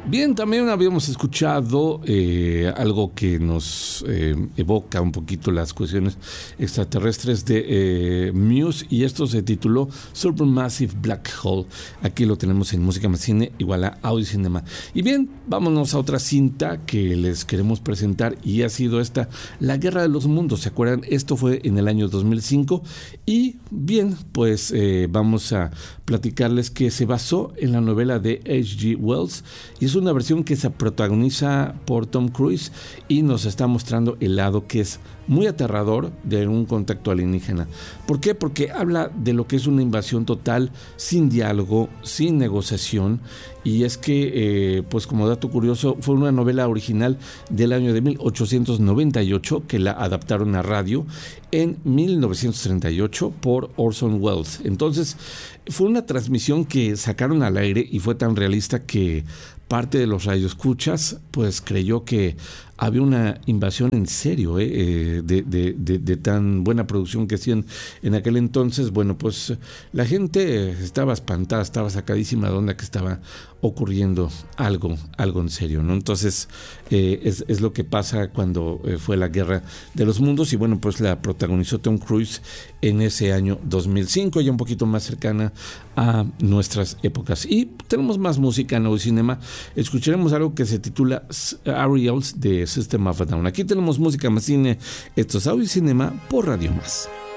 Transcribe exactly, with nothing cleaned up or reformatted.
Bien, también habíamos escuchado eh, algo que nos eh, evoca un poquito las cuestiones extraterrestres de eh, Muse, y esto se tituló Supermassive Black Hole. Aquí lo tenemos en Música Más Cine, igual a Audio Cinema. Y bien, vámonos a otra cinta que les queremos presentar, y ha sido esta, La Guerra de los Mundos. ¿Se acuerdan? Esto fue en el año dos mil cinco, y bien, pues eh, vamos a platicarles que se basó en la novela de H G Wells, y es una versión que se protagoniza por Tom Cruise y nos está mostrando el lado que es muy aterrador de un contacto alienígena. ¿Por qué? Porque habla de lo que es una invasión total, sin diálogo, sin negociación. Y es que, eh, pues como dato curioso, fue una novela original del año de mil ochocientos noventa y ocho que la adaptaron a radio en mil novecientos treinta y ocho por Orson Welles. Entonces, fue una transmisión que sacaron al aire y fue tan realista que parte de los radioescuchas pues creyó que había una invasión en serio, eh, eh, de, de, de, de tan buena producción que hacían en aquel entonces. Bueno, pues la gente estaba espantada, estaba sacadísima de onda que estaba ocurriendo algo, algo en serio, ¿no? Entonces eh, es, es lo que pasa cuando eh, fue la Guerra de los Mundos, y bueno, pues la protagonizó Tom Cruise en ese año dos mil cinco, ya un poquito más cercana a nuestras épocas. Y tenemos más música en Audio Cinema. Escucharemos algo que se titula Ariels de System of a Down. Aquí tenemos Música Más Cine. Esto es Audio Cinema por Radio Más.